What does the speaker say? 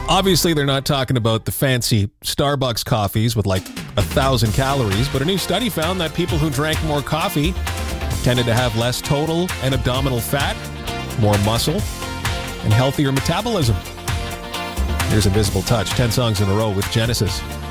Obviously, they're not talking about the fancy Starbucks coffees with like 1,000 calories, but a new study found that people who drank more coffee tended to have less total and abdominal fat, more muscle, and healthier metabolism. Here's Invisible Touch, 10 songs in a row with Genesis.